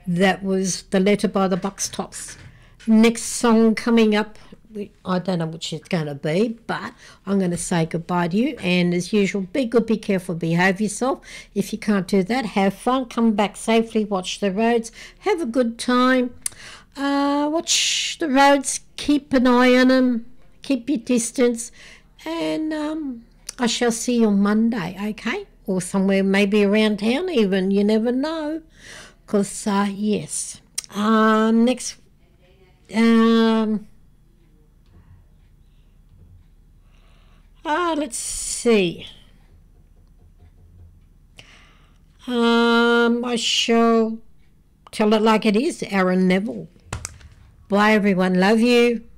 That was The Letter by the Bucks Tops. Next song coming up, I don't know which it's going to be, but I'm going to say goodbye to you. And as usual, be good, be careful, behave yourself. If you can't do that, have fun, come back safely, watch the roads, have a good time. Watch the roads, keep an eye on them, keep your distance, and I shall see you on Monday, okay? Or somewhere maybe around town even, you never know. Because, yes. Next, let's see. I shall tell it like it is, Aaron Neville. Bye, everyone. Love you.